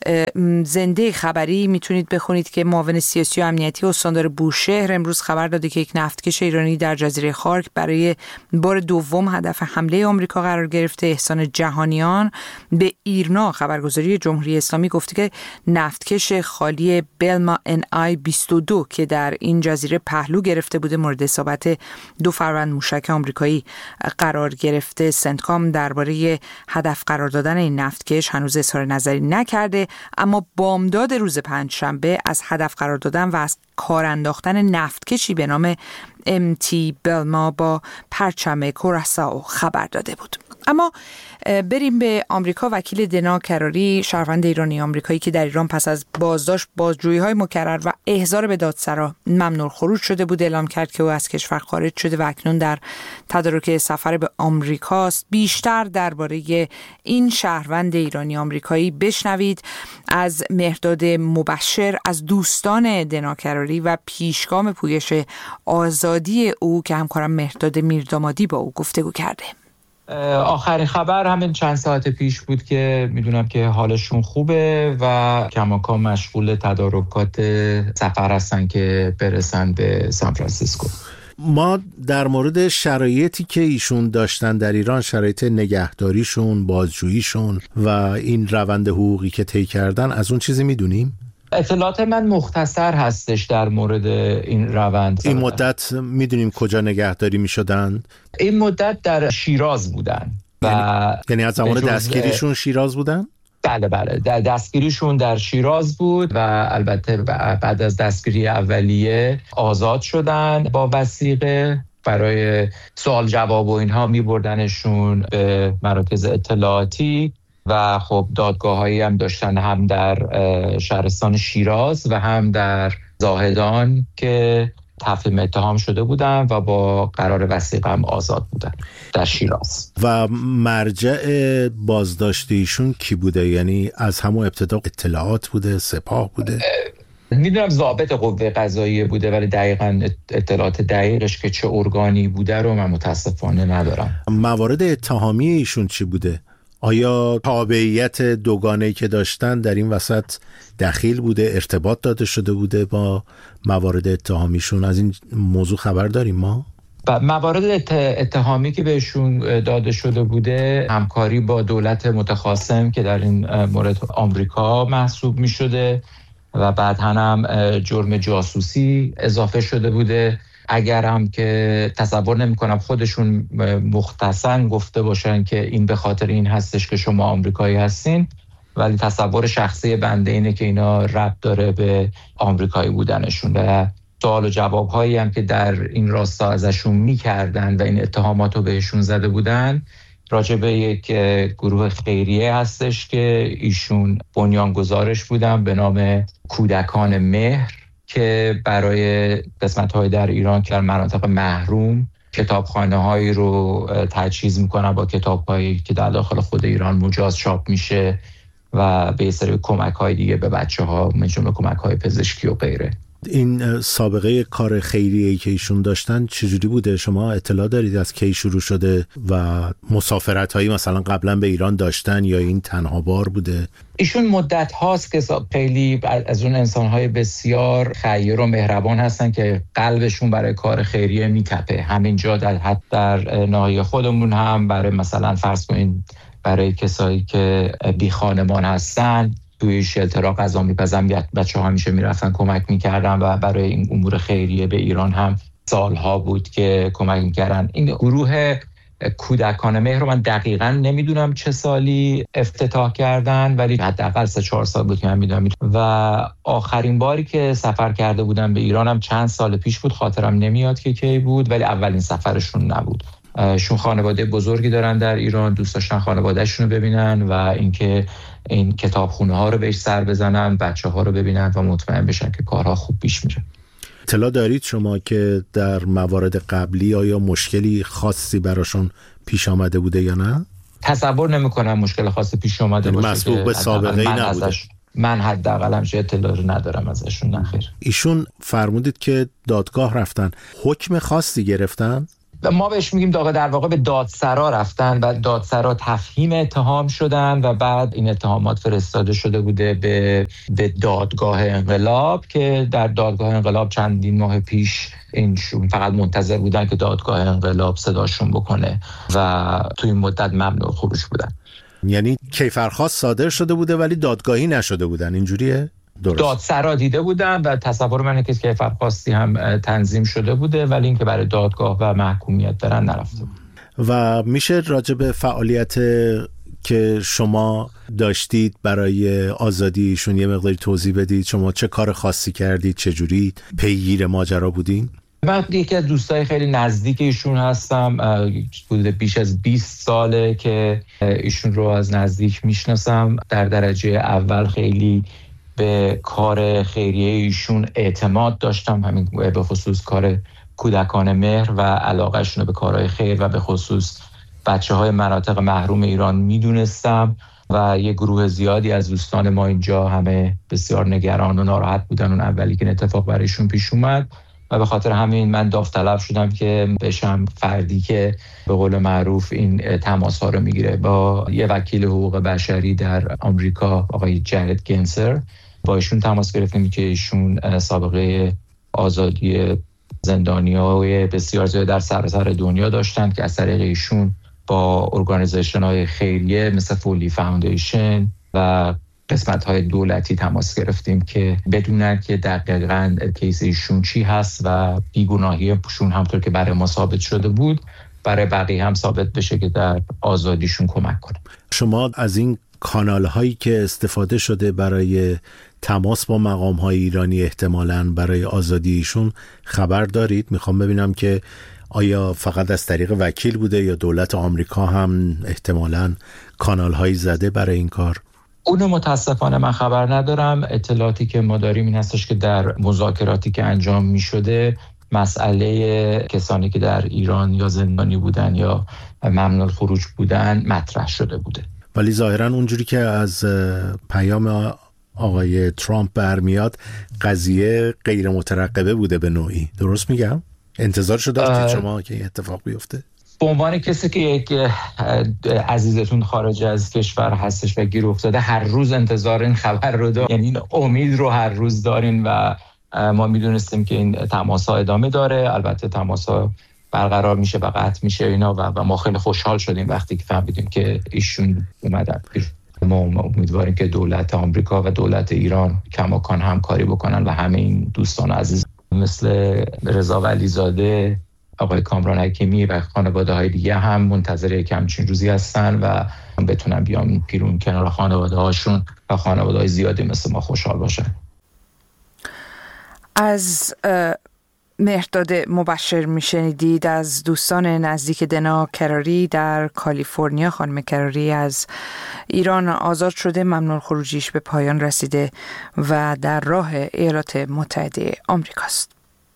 زنده خبری میتونید بخونید که معاون سیاسی و امنیتی استاندار بوشهر امروز خبر داده که یک نفتکش ایرانی در جزیره خارک برای بار دوم هدف حمله آمریکا قرار گرفته. احسان جهانیان به ایرنا خبرگزاری جمهوری اسلامی گفته که نفتکش خالی بلما NI 22 که در این جزیره پهلو گرفته بوده مورد اصابت 2 فروند موشک آمریکایی قرار گرفته. سنتکام درباره هدف قرار دادن این نفتکش هنوز اظهار نظری نکرده، اما بامداد روز پنجشنبه از هدف قرار دادن و از کار انداختن نفتکشی به نام MT بلما با پرچم کوراسائو خبر داده بود. اما بریم به آمریکا. وکیل دنا کراری شهروند ایرانی آمریکایی که در ایران پس از بازداشت بازجویی‌های مکرر و احضار به دادسرا ممنوع خروج شده بود اعلام کرد که او از کشور خارج شده و اکنون در تدارک سفر به آمریکاست. بیشتر درباره این شهروند ایرانی آمریکایی بشنوید از مهرداد مبشر از دوستان دنا کراری و پیشگام پویش آزادی او که همکارم مهرداد میردامادی با او گفتگو کرده. آخرین خبر همین چند ساعت پیش بود که میدونم که حالشون خوبه و کماکان مشغول تدارکات سفر هستن که برسن به سان فرانسیسکو. ما در مورد شرایطی که ایشون داشتن در ایران، شرایط نگهداریشون، بازجوییشون و این روند حقوقی که طی کردن از اون چیزی میدونیم؟ اطلاعات من مختصر هستش در مورد این روند. این مدت میدونیم کجا نگهداری میشدن؟ این مدت در شیراز بودن یعنی از زمان دستگیریشون شیراز بودن؟ بله دستگیریشون در شیراز بود و البته بعد از دستگیری اولیه آزاد شدن با وثیقه. برای سوال جواب و اینها میبردنشون به مراکز اطلاعاتی و خب دادگاه‌هایی هم داشتن، هم در شهرستان شیراز و هم در زاهدان که تفهیم اتهام شده بودن و با قرار وثیقه هم آزاد بودن در شیراز. و مرجع بازداشت ایشون کی بوده؟ یعنی از همون ابتدا اطلاعات بوده، سپاه بوده؟ میدونم ضابط قوه قضاییه بوده ولی دقیقاً اطلاعات دقیقش که چه ارگانی بوده رو من متاسفانه ندارم. موارد اتهامی ایشون چی بوده؟ آیا تابعیت دوگانه‌ای که داشتن در این وسط دخیل بوده، ارتباط داده شده بوده با موارد اتهامیشون؟ از این موضوع خبر داریم ما؟ موارد اتهامی که بهشون داده شده بوده همکاری با دولت متخاصم که در این مورد آمریکا محسوب می شده و بعد هم جرم جاسوسی اضافه شده بوده. اگر هم که تصور نمی کنم خودشون مختصاً گفته باشن که این به خاطر این هستش که شما آمریکایی هستین، ولی تصور شخصی بنده اینه که اینا ربط داره به آمریکایی بودنشون و سوال و جواب هایی هم که در این راستا ازشون میکردن و این اتهامات رو بهشون زده بودن راجع به یک گروه خیریه هستش که ایشون بنیانگذارش بودن به نام کودکان مهر که برای قسمت‌های در ایران که در مناطق محروم کتابخانه‌هایی رو تجهیز می‌کنن با کتاب‌هایی که در داخل خود ایران مجاز چاپ میشه و به سری کمک‌های دیگه به بچه‌ها، مثل کمک‌های پزشکی و غیره. این سابقه کار خیریه‌ای که ایشون داشتن چجوری بوده؟ شما اطلاع دارید از کی شروع شده و مسافرت‌هایی مثلا قبلا به ایران داشتن یا این تنها بار بوده؟ ایشون مدت هاست که خیلی از اون انسان‌های بسیار خیر و مهربان هستن که قلبشون برای کار خیریه میتپه. همینجا در ناحیه خودمون هم برای مثلا فرض کنین برای کسایی که بی خانمان هستن توی شلترها غذا میپزن، بچه‌ها همیشه میرفتن کمک میکردن و برای این امور خیریه به ایران هم سالها بود که کمک میکردن. این گروه کودکان مهر رو من دقیقاً نمیدونم چه سالی افتتاح کردن، ولی حداقل 3-4 سال بود که من میدونم. و آخرین باری که سفر کرده بودن به ایران هم چند سال پیش بود، خاطرم نمیاد که کی بود، ولی اولین سفرشون نبود. شون خانواده بزرگی دارن در ایران، دوست داشتن خانواده‌شون رو ببینن و اینکه این کتابخونه ها رو بهش سر بزنن، بچه ها رو ببینن و مطمئن بشن که کارها خوب پیش میره. اطلاع دارید شما که در موارد قبلی آیا مشکلی خاصی براشون پیش آمده بوده یا نه؟ تصور نمی‌کنم مشکل خاصی پیش آمده باشه. مسبوق به سابقه‌ای نبوده. من حداقل چه اطلاعی ندارم ازشون. نخیر. ایشون فرمودید که دادگاه رفتن، حکم خاصی گرفتن؟ ما بهش میگیم در واقع به دادسرا رفتن و دادسرا تفهیم اتهام شدن و بعد این اتهامات فرستاده شده بوده به دادگاه انقلاب که در دادگاه انقلاب چندین ماه پیش اینشون فقط منتظر بودن که دادگاه انقلاب صداشون بکنه و توی این مدت ممنوع خروج بودن. یعنی کیفرخواست صادر شده بوده ولی دادگاهی نشده بودن، اینجوریه؟ درست. دادسرا دیده بودن و تصور منه که کیفرخواستی هم تنظیم شده بوده ولی اینکه برای دادگاه و محکومیت برن نرفته بود. و میشه راجع به فعالیت که شما داشتید برای آزادی ایشون یه مقداری توضیح بدید؟ شما چه کار خاصی کردید؟ چه جوری پیگیر ماجرا بودین؟ من یکی از دوستای خیلی نزدیک ایشون هستم. بوده بیش از 20 ساله که ایشون رو از نزدیک میشناسم. در درجه اول خیلی به کار خیریه ایشون اعتماد داشتم، همین به خصوص کار کودکان مهر و علاقهشون به کارهای خیر و به خصوص بچه‌های مناطق محروم ایران میدونستم و یه گروه زیادی از دوستان ما اینجا همه بسیار نگران و ناراحت بودن اون اولی که این اتفاق برایشون پیش اومد و به خاطر همین من داوطلب شدم که بشم فردی که به قول معروف این تماس‌ها رو میگیره. با یه وکیل حقوق بشری در آمریکا آقای جرد گنسر با ایشون تماس گرفتیم که ایشون سابقه آزادی زندانیای بسیار زیاد در سراسر دنیا داشتند که از طریق ایشون با ارگانیزیشن‌های خیریه مثل فولی فاوندیشن و قسمت‌های دولتی تماس گرفتیم که بدونن که دقیقاً کیس ایشون چی هست و بیگناهیشون همطور که برای ما ثابت شده بود برای بقیه هم ثابت بشه که در آزادیشون کمک کنه. شما از این کانال‌هایی که استفاده شده برای تماس با مقام‌های ایرانی احتمالاً برای آزادیشون خبر دارید؟ میخوام ببینم که آیا فقط از طریق وکیل بوده یا دولت آمریکا هم احتمالاً کانال‌هایی زده برای این کار؟ اون متاسفانه من خبر ندارم. اطلاعاتی که ما داریم این هستش که در مذاکراتی که انجام می شده مسئله کسانی که در ایران یا زندانی بودن یا ممنوع خروج بودن مطرح شده بوده. ولی ظاهراً اونجوری که از پیام آقای ترامپ برمیاد قضیه غیر مترقبه بوده به نوعی. درست میگم؟ انتظارشو داشتید شما که این اتفاق بیفته؟ به عنوان کسی که یک عزیزتون خارج از کشور هستش و گیر افتاده هر روز انتظار این خبر رو داریم، یعنی این امید رو هر روز داریم و ما میدونستیم که این تماس‌ها ادامه داره. البته تماس‌ها برقرار میشه و قطع میشه اینا و ما خیلی خوشحال شدیم وقتی که فهمیدیم که ایشون اومدن. ما امیدواریم که دولت آمریکا و دولت ایران کماکان همکاری بکنن و همه این دوستان عزیز مثل رضا ولیزاده، آقای کامران حکیمی و خانواده‌های دیگه هم منتظر یک همچین روزی هستن و بتونن بیان پیرون کنار خانواده‌هاشون و خانواده‌های زیادی مثل ما خوشحال باشن. از مهرداد مبشر میشنیدید از دوستان نزدیک دنا کراری در کالیفرنیا. خانم کراری از ایران آزاد شده، ممنوع خروجیش به پایان رسیده و در راه ایالات متحده آمریکاست.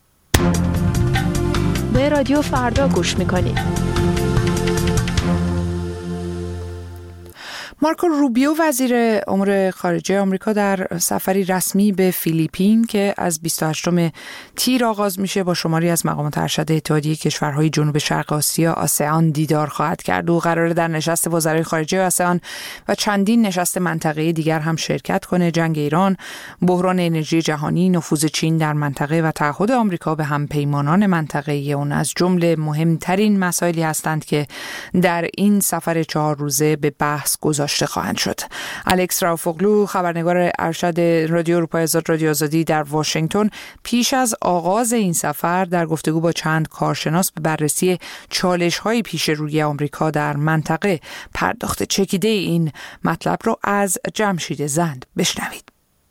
به رادیو فردا گوش میکنید. مارکو روبیو وزیر امور خارجه آمریکا در سفری رسمی به فیلیپین که از 28 تیر آغاز میشه با شماری از مقامات ارشد اتحادیه کشورهای جنوب شرق آسیا آسئان دیدار خواهد کرد و قراره در نشست وزرای خارجه آسئان و چندین نشست منطقه‌ای دیگر هم شرکت کنه. جنگ ایران، بحران انرژی جهانی، نفوذ چین در منطقه و تعهد آمریکا به همپیمانان منطقه‌ای اون از جمله مهمترین مسائلی هستند که در این سفر 4 روزه به بحث گذاشته خواهند شد. الکس راوفوغلو، خبرنگار ارشد رادیو اروپای آزاد رادیو آزادی در واشنگتن، پیش از آغاز این سفر در گفتگو با چند کارشناس به بررسی چالش‌های پیش روی آمریکا در منطقه پرداخته. چکیده این مطلب رو از جمشید زند بشنوید.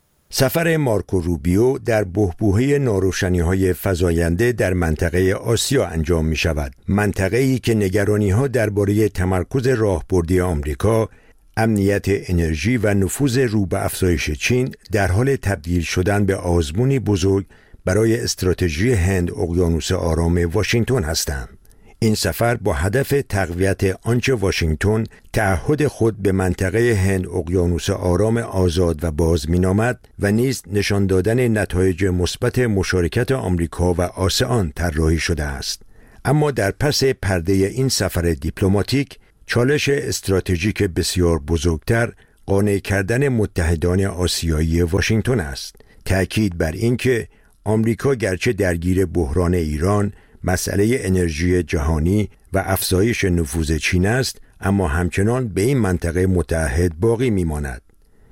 سفر مارکو روبیو در بحبوحه ناروشنی‌های فزاینده در منطقه آسیا انجام می‌شود. منطقه‌ای که نگرانی‌ها درباره تمرکز راهبردی آمریکا، امنیت انرژی و نفوذ رو به افزایش چین در حال تبدیل شدن به آزمونی بزرگ برای استراتژی هند اقیانوس آرام واشنگتن هستند. این سفر با هدف تقویت آنچه واشنگتن تعهد خود به منطقه هند اقیانوس آرام آزاد و باز مینامد و نیز نشان دادن نتایج مثبت مشارکت آمریکا و آسئان طراحی شده است. اما در پس پرده این سفر دیپلماتیک چالش استراتژیک بسیار بزرگتر قانع کردن متحدان آسیایی واشنگتن است. تأکید بر این که آمریکا گرچه درگیر بحران ایران، مسئله انرژی جهانی و افزایش نفوذ چین است، اما همچنان به این منطقه متعهد باقی میماند.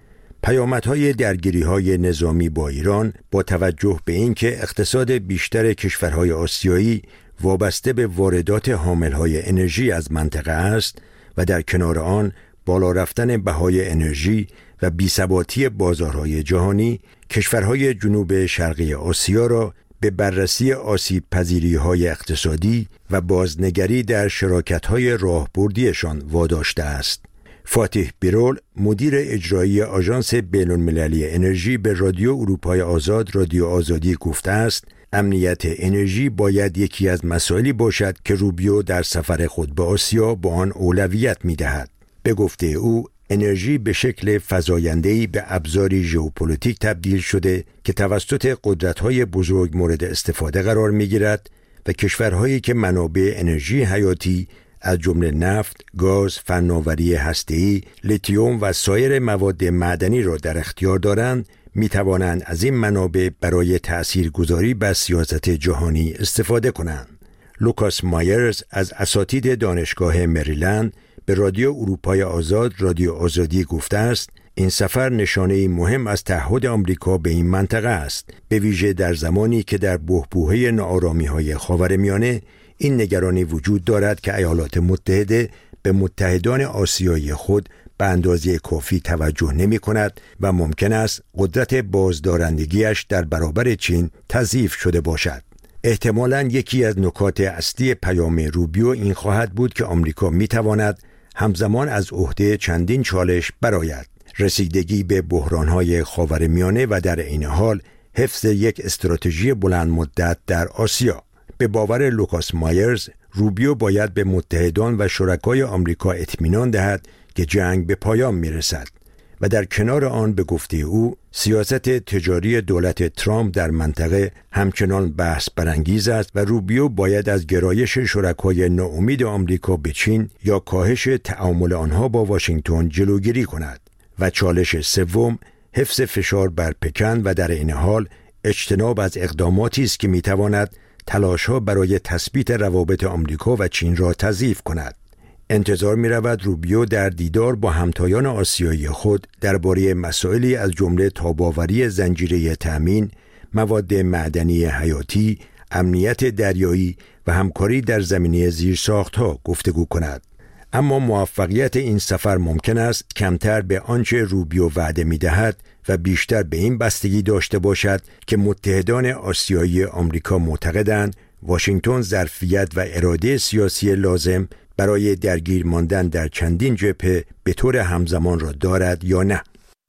پیامدهای درگیری‌های نظامی با ایران با توجه به اینکه اقتصاد بیشتر کشورهای آسیایی وابسته به واردات حاملهای انرژی از منطقه است و در کنار آن بالا رفتن بهای انرژی و بی‌ثباتی بازارهای جهانی، کشورهای جنوب شرقی آسیا را به بررسی آسیب پذیری‌های اقتصادی و بازنگری در شراکت‌های راهبردیشان واداشته است. فاتح بیرول، مدیر اجرایی آژانس بین‌المللی انرژی، به رادیو اروپای آزاد رادیو آزادی گفته است امنیت انرژی باید یکی از مسائلی باشد که روبیو در سفر خود به آسیا با آن اولویت می‌دهد. به گفته او، انرژی به شکل فزاینده‌ای به ابزاری ژئوپلیتیک تبدیل شده که توسط قدرت‌های بزرگ مورد استفاده قرار می‌گیرد و کشورهایی که منابع انرژی حیاتی از جمله نفت، گاز، فناوری هسته‌ای، لیتیوم و سایر مواد معدنی را در اختیار دارند، می‌توانند از این منابع برای تأثیرگذاری بر سیاست جهانی استفاده کنند. لوکاس مایرز از اساتید دانشگاه مریلند به رادیو اروپای آزاد رادیو آزادی گفته است این سفر نشانه‌ای مهم از تعهد آمریکا به این منطقه است، به ویژه در زمانی که در بحبوحه ناآرامی‌های خاورمیانه این نگرانی وجود دارد که ایالات متحده به متحدان آسیایی خود به اندازه کافی توجه نمی‌کند و ممکن است قدرت بازدارندگیش در برابر چین تضعیف شده باشد. احتمالاً یکی از نکات اصلی پیام روبیو این خواهد بود که آمریکا می‌تواند همزمان از عهده چندین چالش برآید: رسیدگی به بحران‌های خاورمیانه و در عین حال حفظ یک استراتژی بلند مدت در آسیا. به باور لوکاس مایرز، روبیو باید به متحدان و شرکای آمریکا اطمینان دهد که جنگ به پایان می‌رسد و در کنار آن به گفته او سیاست تجاری دولت ترامپ در منطقه همچنان بحث برانگیز است و روبیو باید از گرایش شرکای ناامید آمریکا به چین یا کاهش تعامل آنها با واشنگتن جلوگیری کند. و چالش سوم حفظ فشار بر پکن و در این حال اجتناب از اقداماتی است که میتواند تلاش‌ها برای تثبیت روابط آمریکا و چین را تضعیف کند. انتظار می‌رود روبیو در دیدار با همتایان آسیایی خود درباره مسائلی از جمله تاب‌آوری زنجیره تأمین، مواد معدنی حیاتی، امنیت دریایی و همکاری در زمینه زیرساخت‌ها گفتگو کند. اما موفقیت این سفر ممکن است کمتر به آنچه روبیو وعده می‌دهد و بیشتر به این بستگی داشته باشد که متحدان آسیایی آمریکا معتقدند واشنگتن ظرفیت و اراده سیاسی لازم برای درگیر ماندن در چندین جبهه به طور همزمان را دارد یا نه.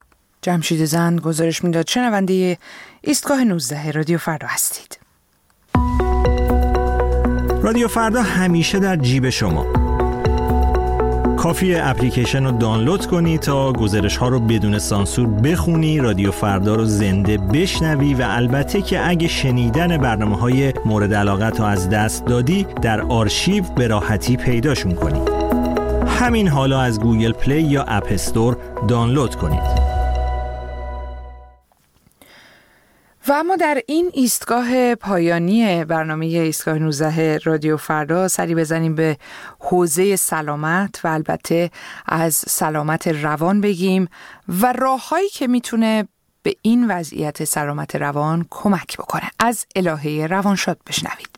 جمشید زند گزارش میداد. شنونده ایستگاه 19 رادیو فردا هستید. رادیو فردا همیشه در جیب شما. کافیه اپلیکیشن رو دانلود کنی تا گزارش ها رو بدون سانسور بخونی، رادیو فردا رو زنده بشنوی و البته که اگه شنیدن برنامه‌های مورد علاقت رو از دست دادی در آرشیو به راحتی پیداشون کنی. همین حالا از گوگل پلی یا اپ استور دانلود کنید. و اما در این ایستگاه پایانی برنامه ایستگاه 19 رادیو فردا سری بزنیم به حوزه سلامت و البته از سلامت روان بگیم و راههایی که میتونه به این وضعیت سلامت روان کمک بکنه. از الهه روانشاد بشنوید.